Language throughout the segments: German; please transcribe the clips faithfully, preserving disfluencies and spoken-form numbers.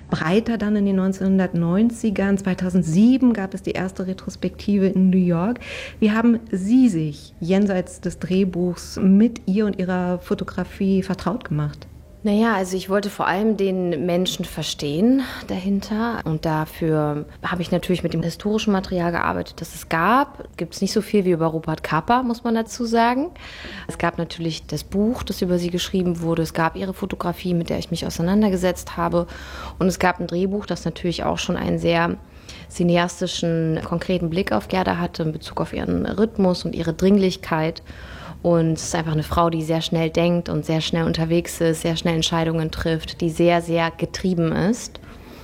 breiter dann in den neunzehnhundertneunzigern. zweitausendsieben gab es die erste Retrospektive in New York. Wie haben Sie sich jenseits des Drehbuchs mit ihr und ihrer Fotografie vertraut gemacht? Naja, also ich wollte vor allem den Menschen verstehen dahinter und dafür habe ich natürlich mit dem historischen Material gearbeitet, das es gab. Gibt es nicht so viel wie über Rupert Kapper, muss man dazu sagen. Es gab natürlich das Buch, das über sie geschrieben wurde. Es gab ihre Fotografie, mit der ich mich auseinandergesetzt habe. Und es gab ein Drehbuch, das natürlich auch schon einen sehr cineastischen, konkreten Blick auf Gerda hatte in Bezug auf ihren Rhythmus und ihre Dringlichkeit. Und es ist einfach eine Frau, die sehr schnell denkt und sehr schnell unterwegs ist, sehr schnell Entscheidungen trifft, die sehr, sehr getrieben ist.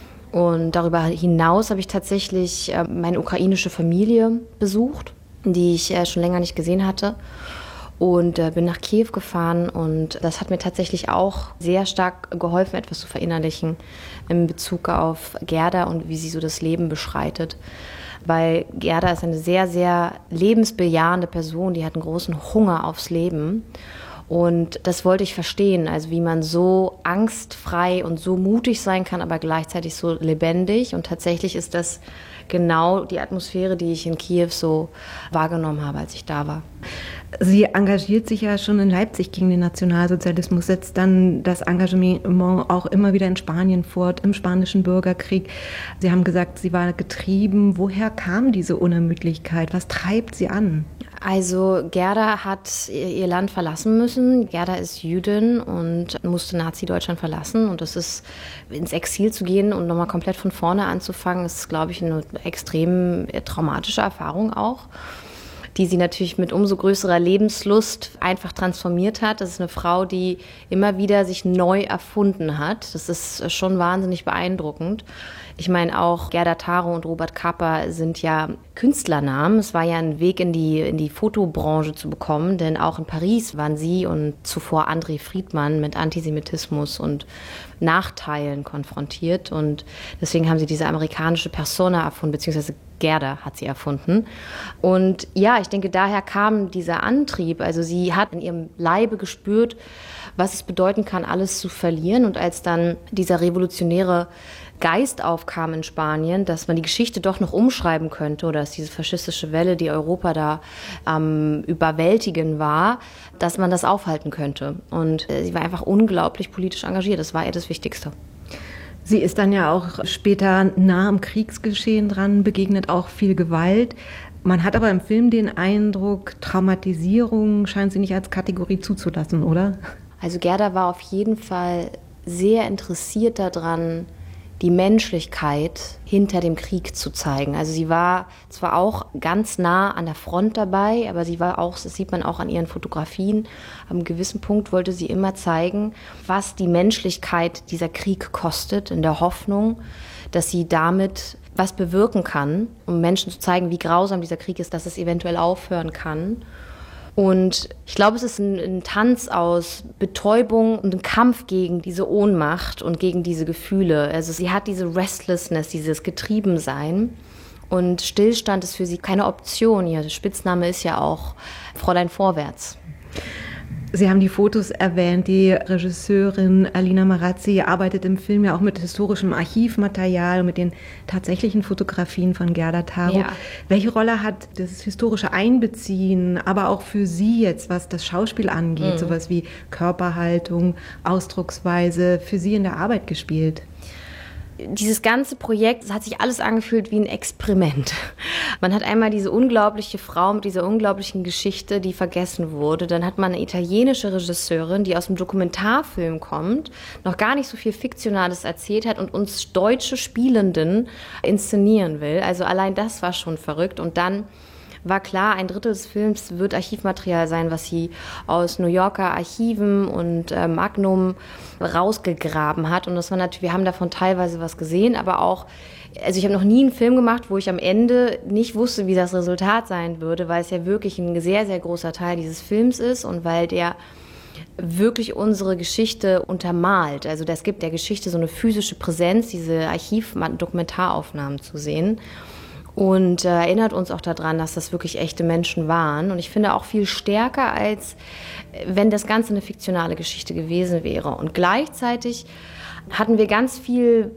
Und darüber hinaus habe ich tatsächlich meine ukrainische Familie besucht, die ich schon länger nicht gesehen hatte. Und bin nach Kiew gefahren und das hat mir tatsächlich auch sehr stark geholfen, etwas zu verinnerlichen in Bezug auf Gerda und wie sie so das Leben beschreitet. Weil Gerda ist eine sehr, sehr lebensbejahende Person, die hat einen großen Hunger aufs Leben. Und das wollte ich verstehen, also wie man so angstfrei und so mutig sein kann, aber gleichzeitig so lebendig. Und tatsächlich ist das genau die Atmosphäre, die ich in Kiew so wahrgenommen habe, als ich da war. Sie engagiert sich ja schon in Leipzig gegen den Nationalsozialismus, setzt dann das Engagement auch immer wieder in Spanien fort, im Spanischen Bürgerkrieg. Sie haben gesagt, sie war getrieben. Woher kam diese Unermüdlichkeit? Was treibt sie an? Also Gerda hat ihr Land verlassen müssen. Gerda ist Jüdin und musste Nazi-Deutschland verlassen. Und das ist, ins Exil zu gehen und nochmal komplett von vorne anzufangen, ist, glaube ich, eine extrem traumatische Erfahrung auch, die sie natürlich mit umso größerer Lebenslust einfach transformiert hat. Das ist eine Frau, die immer wieder sich neu erfunden hat. Das ist schon wahnsinnig beeindruckend. Ich meine, auch Gerda Taro und Robert Capa sind ja Künstlernamen. Es war ja ein Weg in die, in die Fotobranche zu bekommen, denn auch in Paris waren sie und zuvor André Friedmann mit Antisemitismus und Nachteilen konfrontiert. Und deswegen haben sie diese amerikanische Persona erfunden, beziehungsweise Gerda hat sie erfunden. Und ja, ich denke, daher kam dieser Antrieb. Also sie hat in ihrem Leibe gespürt, was es bedeuten kann, alles zu verlieren. Und als dann dieser revolutionäre Geist aufkam in Spanien, dass man die Geschichte doch noch umschreiben könnte oder dass diese faschistische Welle, die Europa da am ähm, Überwältigen war, dass man das aufhalten könnte. Und äh, sie war einfach unglaublich politisch engagiert. Das war ihr das Wichtigste. Sie ist dann ja auch später nah am Kriegsgeschehen dran, begegnet auch viel Gewalt. Man hat aber im Film den Eindruck, Traumatisierung scheint sie nicht als Kategorie zuzulassen, oder? Also Gerda war auf jeden Fall sehr interessiert daran, die Menschlichkeit hinter dem Krieg zu zeigen. Also sie war zwar auch ganz nah an der Front dabei, aber sie war auch, das sieht man auch an ihren Fotografien, an einem gewissen Punkt wollte sie immer zeigen, was die Menschlichkeit dieser Krieg kostet, in der Hoffnung, dass sie damit was bewirken kann, um Menschen zu zeigen, wie grausam dieser Krieg ist, dass es eventuell aufhören kann. Und ich glaube, es ist ein, ein Tanz aus Betäubung und ein Kampf gegen diese Ohnmacht und gegen diese Gefühle. Also sie hat diese Restlessness, dieses Getriebensein. Und Stillstand ist für sie keine Option. Ihr Spitzname ist ja auch Fräulein Vorwärts. Sie haben die Fotos erwähnt. Die Regisseurin Alina Marazzi arbeitet im Film ja auch mit historischem Archivmaterial, mit den tatsächlichen Fotografien von Gerda Taro. Ja. Welche Rolle hat das historische Einbeziehen, aber auch für Sie jetzt, was das Schauspiel angeht, mhm. sowas wie Körperhaltung, Ausdrucksweise, für Sie in der Arbeit gespielt? Dieses ganze Projekt, das hat sich alles angefühlt wie ein Experiment. Man hat einmal diese unglaubliche Frau mit dieser unglaublichen Geschichte, die vergessen wurde. Dann hat man eine italienische Regisseurin, die aus dem Dokumentarfilm kommt, noch gar nicht so viel Fiktionales erzählt hat und uns deutsche Spielenden inszenieren will. Also allein das war schon verrückt. Und dann war klar, ein Drittel des Films wird Archivmaterial sein, was sie aus New Yorker Archiven und äh, Magnum rausgegraben hat. Und das war natürlich, wir haben davon teilweise was gesehen, aber auch, also ich habe noch nie einen Film gemacht, wo ich am Ende nicht wusste, wie das Resultat sein würde, weil es ja wirklich ein sehr, sehr großer Teil dieses Films ist und weil der wirklich unsere Geschichte untermalt. Also das gibt der Geschichte so eine physische Präsenz, diese Archiv-Dokumentaraufnahmen zu sehen. Und äh, erinnert uns auch daran, dass das wirklich echte Menschen waren. Und ich finde auch viel stärker, als wenn das Ganze eine fiktionale Geschichte gewesen wäre. Und gleichzeitig hatten wir ganz viel